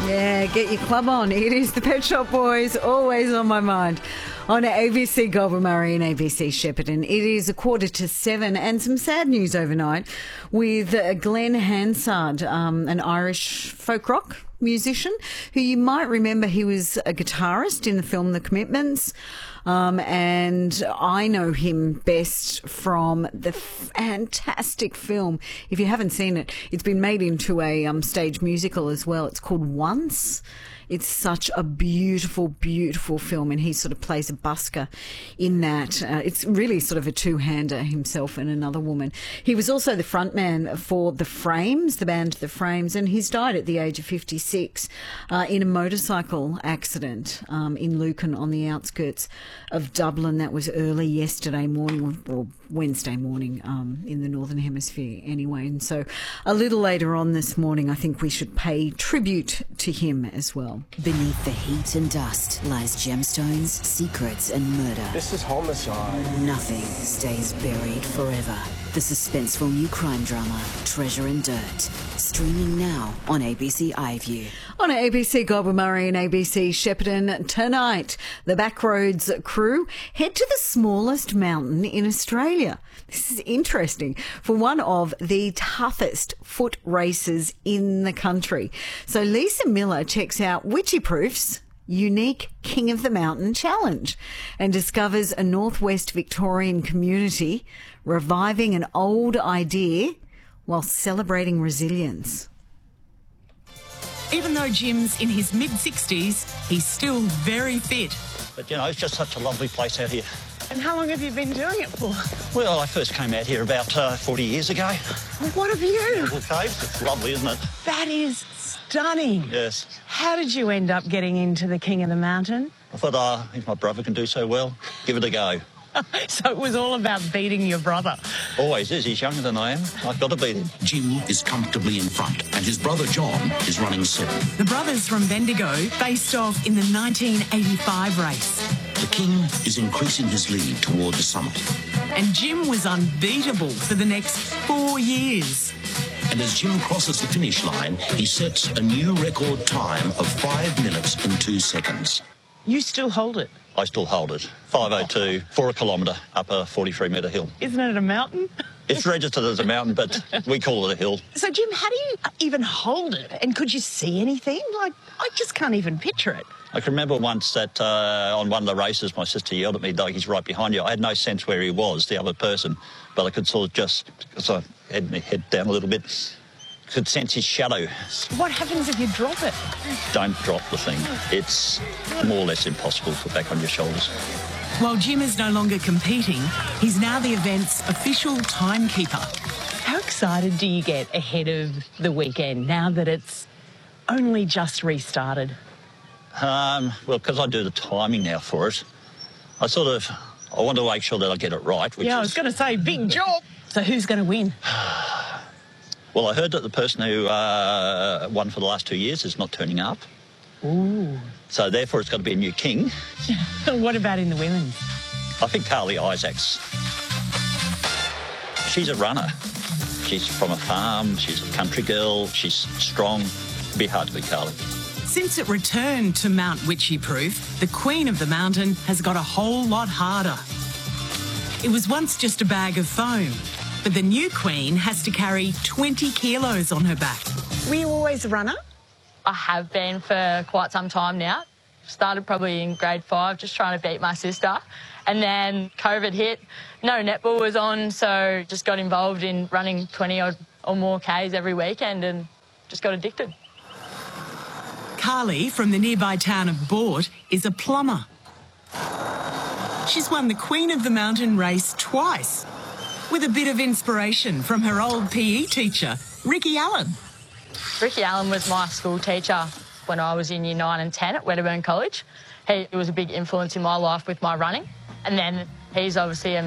Yeah, get your club on. It is the Pet Shop Boys, always on my mind. On ABC Goulburn Murray and ABC Shepparton. It is 7:15 and some sad news overnight with Glenn Hansard, an Irish folk rock musician who you might remember. He was a guitarist in the film The Commitments. And I know him best from the fantastic film. If you haven't seen it, it's been made into a stage musical as well. It's called Once. It's such a beautiful, beautiful film, and he sort of plays a busker in that. It's really sort of a two-hander, himself and another woman. He was also the frontman for The Frames, the band The Frames, and he's died at the age of 56 in a motorcycle accident in Lucan on the outskirts of Dublin. That was early yesterday morning, or Wednesday morning in the Northern Hemisphere anyway. And so a little later on this morning, I think we should pay tribute to him as well. Beneath the heat and dust lies gemstones, secrets and murder. This is homicide. Nothing stays buried forever. The suspenseful new crime drama, Treasure and Dirt, streaming now on ABC iView. On ABC Goulburn Murray and ABC Shepparton tonight, the Backroads crew head to the smallest mountain in Australia. This is interesting for one of the toughest foot races in the country. So Lisa Miller checks out Witchyproof's unique King of the Mountain challenge and discovers a northwest Victorian community reviving an old idea while celebrating resilience. Even though Jim's in his mid-60s, he's still very fit. But, you know, it's just such a lovely place out here. And how long have you been doing it for? Well, I first came out here about 40 years ago. What have you? Little caves. It's lovely, isn't it? That is stunning. Yes. How did you end up getting into the King of the Mountain? I thought, if my brother can do so well, give it a go. So it was all about beating your brother. Always is. He's younger than I am. I've got to beat him. Jim is comfortably in front, and his brother John is running second. The brothers from Bendigo faced off in the 1985 race. The King is increasing his lead toward the summit. And Jim was unbeatable for the next 4 years. And as Jim crosses the finish line, he sets a new record time of 5 minutes and 2 seconds. You still hold it? I still hold it. 5:02 for a kilometre up a 43-metre hill. Isn't it a mountain? It's registered as a mountain, but we call it a hill. So, Jim, how do you even hold it? And could you see anything? Like, I just can't even picture it. I can remember once that on one of the races, my sister yelled at me, "Doug, he's right behind you." I had no sense where he was, the other person, but I could sort of just, because I had my head down a little bit, could sense his shadow. What happens if you drop it? Don't drop the thing. It's more or less impossible to put back on your shoulders. While Jim is no longer competing, he's now the event's official timekeeper. How excited do you get ahead of the weekend now that it's only just restarted? Well, because I do the timing now for it, I want to make sure that I get it right. I was going to say, big job. So who's going to win? Well, I heard that the person who won for the last 2 years is not turning up. Ooh. So therefore it's got to be a new king. What about in the women's? I think Carly Isaacs. She's a runner. She's from a farm. She's a country girl. She's strong. It'd be hard to beat Carly. Since it returned to Mount Witchyproof, the Queen of the Mountain has got a whole lot harder. It was once just a bag of foam, but the new Queen has to carry 20 kilos on her back. Were you always a runner? I have been for quite some time now. Started probably in grade 5, just trying to beat my sister. And then COVID hit, no netball was on, so just got involved in running 20 or more Ks every weekend and just got addicted. Carly, from the nearby town of Boort, is a plumber. She's won the Queen of the Mountain race twice, with a bit of inspiration from her old PE teacher, Ricky Allen. Ricky Allen was my school teacher when I was in year 9 and 10 at Wedderburn College. He was a big influence in my life with my running. And then he's obviously a